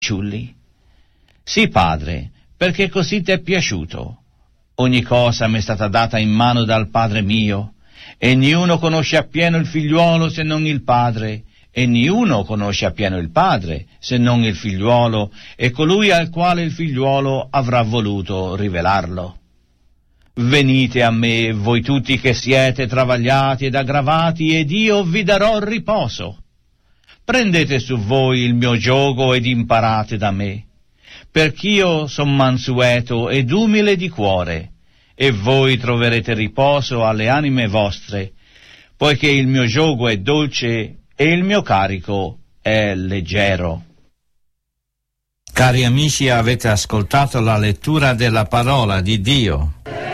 fanciulli? Sì, Padre, perché così t'è piaciuto. Ogni cosa m'è stata data in mano dal Padre mio, e niuno conosce appieno il figliuolo se non il Padre, e niuno conosce appieno il Padre se non il figliuolo e colui al quale il figliuolo avrà voluto rivelarlo. Venite a me, voi tutti che siete travagliati ed aggravati, ed io vi darò riposo. Prendete su voi il mio giogo ed imparate da me, perch'io son mansueto ed umile di cuore, e voi troverete riposo alle anime vostre, poiché il mio giogo è dolce e il mio carico è leggero. Cari amici, avete ascoltato la lettura della parola di Dio.